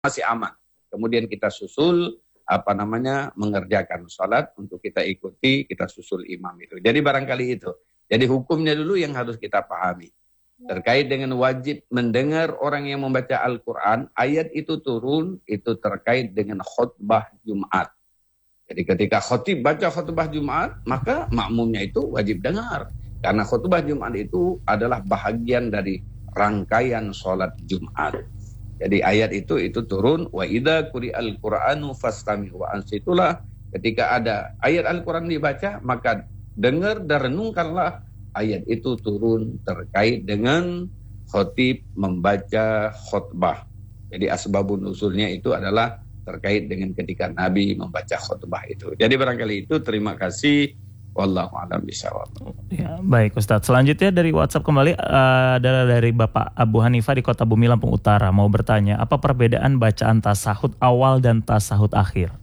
masih aman. Kemudian kita susul mengerjakan sholat untuk kita ikuti, kita susul imam itu. Jadi barangkali itu. Jadi hukumnya dulu yang harus kita pahami. Terkait dengan wajib mendengar orang yang membaca Al-Quran, ayat itu turun, itu terkait dengan khutbah Jumat. Jadi ketika khotib baca khutbah Jumat, maka makmumnya itu wajib dengar. Karena khutbah Jumat itu adalah bahagian dari rangkaian sholat Jumat. Jadi ayat itu turun, wa idza quri'al Qur'anu fastami'u wa ansitulah. Ketika ada ayat Al-Quran dibaca, maka dengar dan renungkanlah. Ayat itu turun terkait dengan khotib membaca khutbah. Jadi asbabun nusulnya itu adalah terkait dengan ketika Nabi membaca khutbah itu. Jadi barangkali itu, terima kasih. Wallahu a'lam bishawab. Ya, baik Ustadz. Selanjutnya dari WhatsApp kembali adalah dari Bapak Abu Hanifah di Kota Bumi, Lampung Utara. Mau bertanya, apa perbedaan bacaan tasahud awal dan tasahud akhir?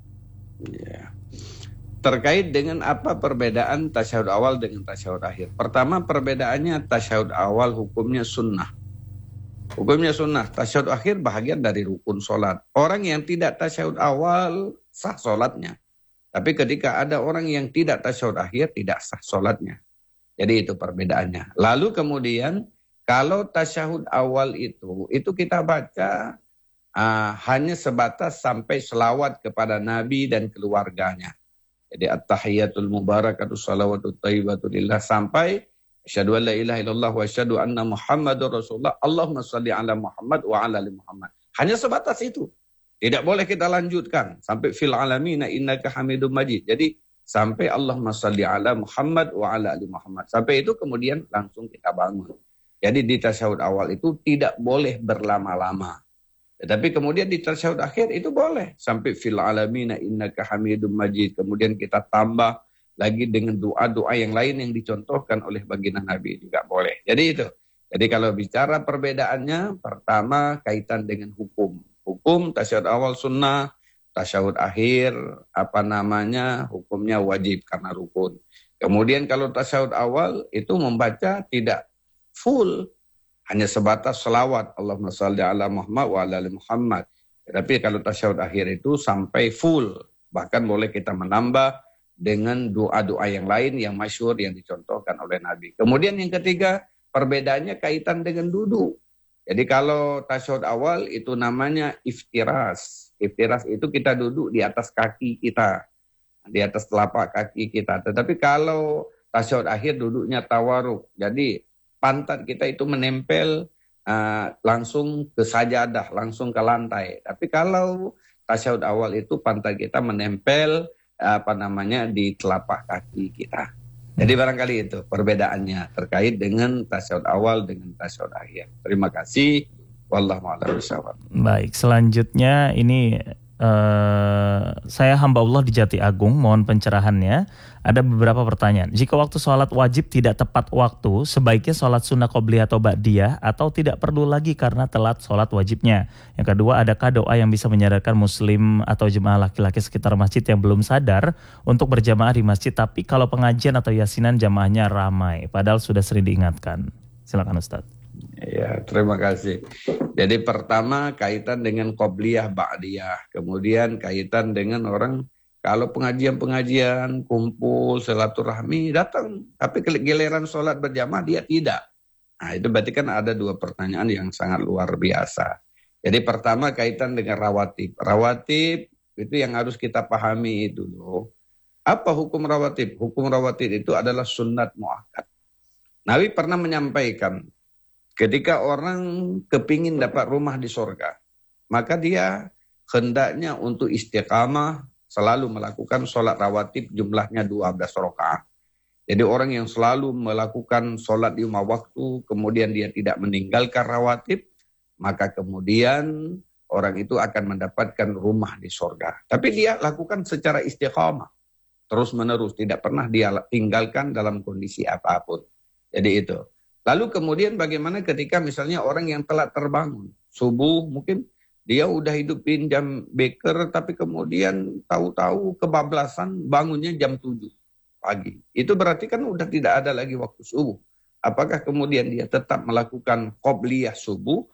Ya. Terkait dengan apa perbedaan tasyahud awal dengan tasyahud akhir? Pertama, perbedaannya tasyahud awal hukumnya sunnah. Hukumnya sunnah. Tasyahud akhir bahagian dari rukun sholat. Orang yang tidak tasyahud awal sah sholatnya. Tapi ketika ada orang yang tidak tasyahud akhir, tidak sah sholatnya. Jadi itu perbedaannya. Lalu kemudian, kalau tasyahud awal itu kita baca hanya sebatas sampai selawat kepada Nabi dan keluarganya. Jadi at-tahiyatul mubarakatuh salawatut thayyibatu lillah sampai asyhadu an la ilaha illallah wa asyhadu anna Muhammadur Rasulullah. Allahumma shalli ala Muhammad wa ala ali Muhammad. Hanya sebatas itu. Tidak boleh kita lanjutkan sampai fil alamina innaka hamidum majid. Jadi sampai Allahumma shalli ala Muhammad wa ala ali Muhammad. Sampai itu kemudian langsung kita bangun. Jadi di tasyahud awal itu tidak boleh berlama-lama. Tetapi kemudian di tasyahud akhir itu boleh. Sampai fil alamina innaka hamidum majid. Kemudian kita tambah lagi dengan doa-doa yang lain yang dicontohkan oleh baginda Nabi juga boleh. Jadi itu. Jadi kalau bicara perbedaannya, pertama kaitan dengan hukum. Hukum tasyahud awal sunnah, tasyahud akhir hukumnya wajib karena rukun. Kemudian kalau tasyahud awal itu membaca tidak full, hanya sebatas selawat Allahumma shalli ala Muhammad wa ala ali Muhammad. Tapi kalau tasyahud akhir itu sampai full, bahkan boleh kita menambah dengan doa-doa yang lain yang masyhur yang dicontohkan oleh Nabi. Kemudian yang ketiga, perbedaannya kaitan dengan duduk. Jadi kalau tasyahud awal itu namanya iftiras. Iftiras itu kita duduk di atas kaki kita, di atas telapak kaki kita. Tetapi kalau tasyahud akhir duduknya tawaruk. Jadi pantat kita itu menempel langsung ke sajadah, langsung ke lantai. Tapi kalau tasyahud awal itu pantat kita menempel di telapak kaki kita. Jadi barangkali itu perbedaannya terkait dengan tasyahud awal dengan tasyahud akhir. Terima kasih. Wallahu a'lam bishawab. Baik, selanjutnya ini saya hamba Allah di Jati Agung, mohon pencerahannya. Ada beberapa pertanyaan. Jika waktu sholat wajib tidak tepat waktu, sebaiknya sholat sunnah qobliyah atau ba'diyah atau tidak perlu lagi karena telat sholat wajibnya? Yang kedua, adakah doa yang bisa menyadarkan muslim atau jemaah laki-laki sekitar masjid yang belum sadar untuk berjamaah di masjid, tapi kalau pengajian atau yasinan jamaahnya ramai, padahal sudah sering diingatkan? Silakan Ustadz. Ya, terima kasih. Jadi pertama kaitan dengan qobliyah ba'diyah, kemudian kaitan dengan orang kalau pengajian-pengajian, kumpul, silaturahmi, datang. Tapi giliran sholat berjamaah dia tidak. Nah itu berarti kan ada dua pertanyaan yang sangat luar biasa. Jadi pertama kaitan dengan rawatib. Rawatib itu yang harus kita pahami dulu. Apa hukum rawatib? Hukum rawatib itu adalah sunnat muakkad. Nabi pernah menyampaikan, ketika orang kepingin dapat rumah di surga, maka dia hendaknya untuk istiqamah selalu melakukan sholat rawatib jumlahnya 12 rakaat. Jadi orang yang selalu melakukan sholat di lima waktu, kemudian dia tidak meninggalkan rawatib, maka kemudian orang itu akan mendapatkan rumah di surga. Tapi dia lakukan secara istiqamah, terus menerus, tidak pernah dia tinggalkan dalam kondisi apapun. Jadi itu. Lalu kemudian bagaimana ketika misalnya orang yang telat terbangun, subuh mungkin dia udah hidupin jam beker, tapi kemudian tahu-tahu kebablasan bangunnya jam 7 pagi. Itu berarti kan udah tidak ada lagi waktu subuh. Apakah kemudian dia tetap melakukan qobliyah subuh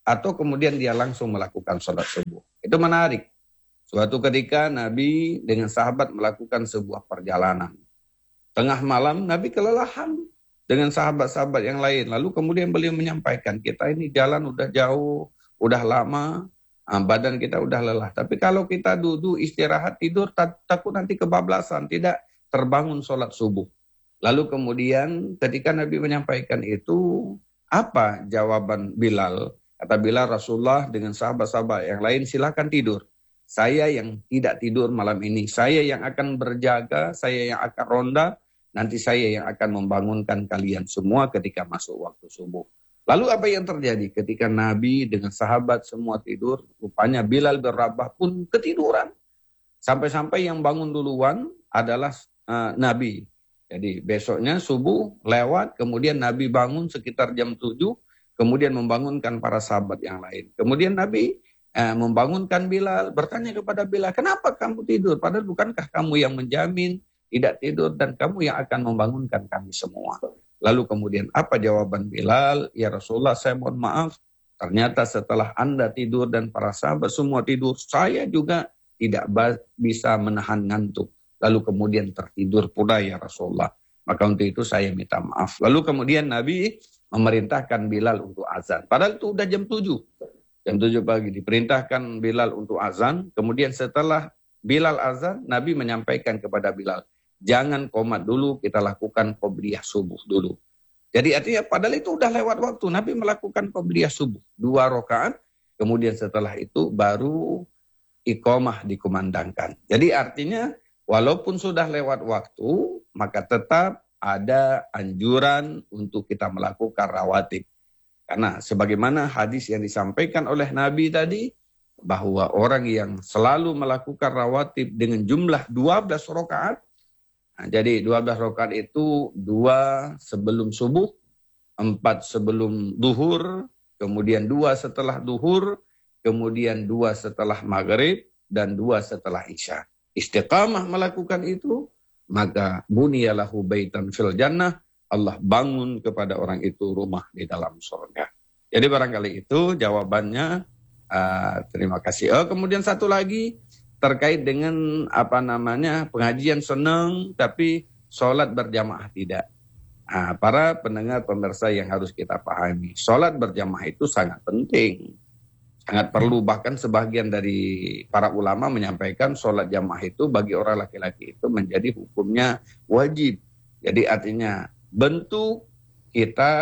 atau kemudian dia langsung melakukan sholat subuh. Itu menarik. Suatu ketika Nabi dengan sahabat melakukan sebuah perjalanan. Tengah malam Nabi kelelahan dengan sahabat-sahabat yang lain. Lalu kemudian beliau menyampaikan, kita ini jalan udah jauh, udah lama, badan kita udah lelah. Tapi kalau kita duduk istirahat tidur, takut nanti kebablasan, tidak terbangun sholat subuh. Lalu kemudian ketika Nabi menyampaikan itu, apa jawaban Bilal? Kata Bilal, Rasulullah dengan sahabat-sahabat yang lain silakan tidur. Saya yang tidak tidur malam ini, saya yang akan berjaga, saya yang akan ronda, nanti saya yang akan membangunkan kalian semua ketika masuk waktu subuh. Lalu apa yang terjadi ketika Nabi dengan sahabat semua tidur? Rupanya Bilal bin Rabah pun ketiduran. Sampai-sampai yang bangun duluan adalah Nabi. Jadi besoknya subuh lewat, kemudian Nabi bangun sekitar jam 7, kemudian membangunkan para sahabat yang lain. Kemudian Nabi membangunkan Bilal, bertanya kepada Bilal, kenapa kamu tidur? Padahal bukankah kamu yang menjamin tidak tidur dan kamu yang akan membangunkan kami semua. Lalu kemudian apa jawaban Bilal? Ya Rasulullah, saya mohon maaf, ternyata setelah Anda tidur dan para sahabat semua tidur, saya juga tidak bisa menahan ngantuk. Lalu kemudian tertidur pula ya Rasulullah. Maka untuk itu saya minta maaf. Lalu kemudian Nabi memerintahkan Bilal untuk azan. Padahal itu udah jam 7. Jam 7 pagi diperintahkan Bilal untuk azan. Kemudian setelah Bilal azan, Nabi menyampaikan kepada Bilal, jangan qomat dulu, kita lakukan qobliyah subuh dulu. Jadi artinya padahal itu udah lewat waktu. Nabi melakukan qobliyah subuh 2 rakaat. Kemudian setelah itu baru iqamah dikumandangkan. Jadi artinya walaupun sudah lewat waktu, maka tetap ada anjuran untuk kita melakukan rawatib. Karena sebagaimana hadis yang disampaikan oleh Nabi tadi, bahwa orang yang selalu melakukan rawatib dengan jumlah 12 rakaat, nah, jadi 12 rakaat itu 2 sebelum subuh, 4 sebelum duhur, kemudian 2 setelah duhur, kemudian 2 setelah maghrib, dan 2 setelah isya. Istiqamah melakukan itu, maka bunyalahu baitan fil jannah, Allah bangun kepada orang itu rumah di dalam surga. Jadi barangkali itu jawabannya. Terima kasih. Kemudian satu lagi terkait dengan pengajian senang tapi sholat berjamaah tidak. Para pendengar pemirsa yang harus kita pahami, sholat berjamaah itu sangat penting, sangat perlu. Bahkan sebagian dari para ulama menyampaikan sholat jamaah itu bagi orang laki-laki itu menjadi hukumnya wajib. Jadi artinya bentuk kita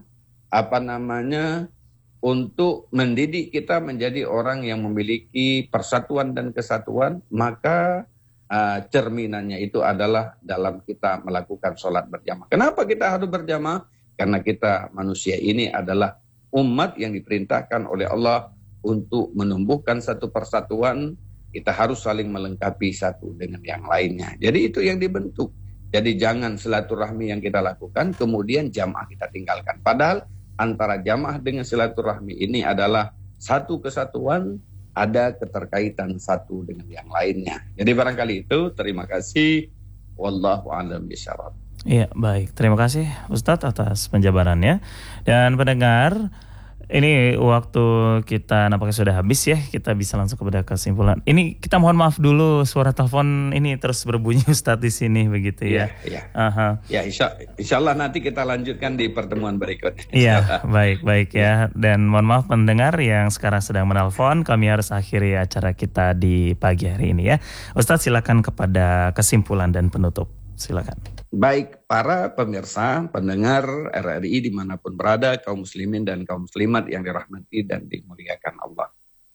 untuk mendidik kita menjadi orang yang memiliki persatuan dan kesatuan, maka cerminannya itu adalah dalam kita melakukan sholat berjamaah. Kenapa kita harus berjamaah? Karena kita manusia ini adalah umat yang diperintahkan oleh Allah untuk menumbuhkan satu persatuan. Kita harus saling melengkapi satu dengan yang lainnya. Jadi itu yang dibentuk. Jadi jangan silaturahmi yang kita lakukan kemudian jamaah kita tinggalkan. Padahal antara jamaah dengan silaturahmi ini adalah satu kesatuan, ada keterkaitan satu dengan yang lainnya. Jadi barangkali itu, terima kasih. Wallahu a'lam bishawab. Iya, baik. Terima kasih Ustadz atas penjabarannya. Dan pendengar, ini waktu kita nampaknya sudah habis ya. Kita bisa langsung kepada kesimpulan. Ini kita mohon maaf dulu, suara telepon ini terus berbunyi Ustadz di sini begitu ya. Iya. Ya, insya Allah nanti kita lanjutkan di pertemuan berikutnya. Iya, baik ya. Dan mohon maaf pendengar yang sekarang sedang menelpon, kami harus akhiri acara kita di pagi hari ini ya. Ustadz silakan kepada kesimpulan dan penutup. Silakan. Baik para pemirsa, pendengar RRI dimanapun berada, kaum muslimin dan kaum muslimat yang dirahmati dan dimuliakan Allah.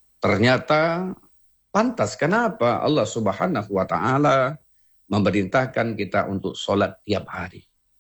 Ternyata pantas kenapa Allah Subhanahu wa Ta'ala memerintahkan kita untuk sholat tiap hari.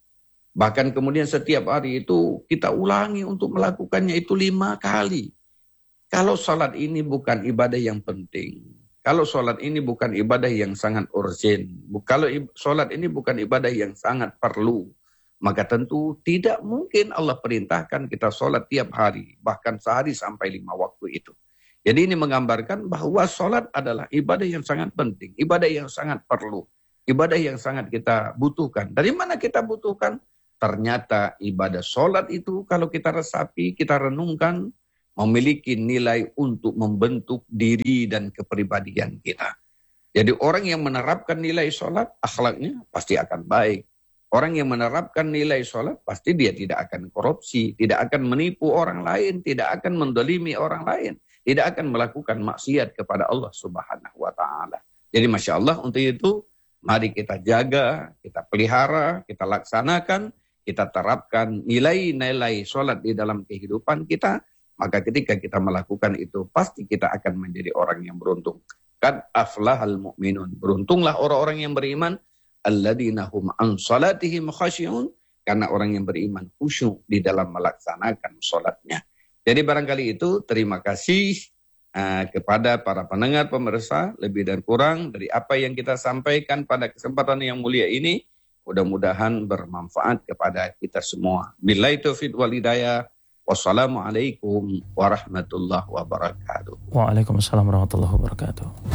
Bahkan kemudian setiap hari itu kita ulangi untuk melakukannya itu 5 kali. Kalau sholat ini bukan ibadah yang penting, kalau sholat ini bukan ibadah yang sangat urgen, kalau sholat ini bukan ibadah yang sangat perlu, maka tentu tidak mungkin Allah perintahkan kita sholat tiap hari, bahkan sehari sampai 5 waktu itu. Jadi ini menggambarkan bahwa sholat adalah ibadah yang sangat penting, ibadah yang sangat perlu, ibadah yang sangat kita butuhkan. Dari mana kita butuhkan? Ternyata ibadah sholat itu kalau kita resapi, kita renungkan, memiliki nilai untuk membentuk diri dan kepribadian kita. Jadi orang yang menerapkan nilai sholat, akhlaknya pasti akan baik. Orang yang menerapkan nilai sholat, pasti dia tidak akan korupsi, tidak akan menipu orang lain, tidak akan mendolimi orang lain, tidak akan melakukan maksiat kepada Allah Subhanahu wa Ta'ala. Jadi Masya Allah, untuk itu mari kita jaga, kita pelihara, kita laksanakan, kita terapkan nilai-nilai sholat di dalam kehidupan kita. Maka ketika kita melakukan itu, pasti kita akan menjadi orang yang beruntung. Qad aflahal mu'minun. Beruntunglah orang-orang yang beriman. Alladzina hum an salatihim khasyi'un. Karena orang yang beriman khusyuk di dalam melaksanakan sholatnya. Jadi barangkali itu, terima kasih kepada para pendengar pemirsa, lebih dan kurang dari apa yang kita sampaikan pada kesempatan yang mulia ini, mudah-mudahan bermanfaat kepada kita semua. Billahi taufiq wal hidayah. Wassalamualaikum warahmatullahi wabarakatuh. Waalaikumsalam warahmatullahi wabarakatuh.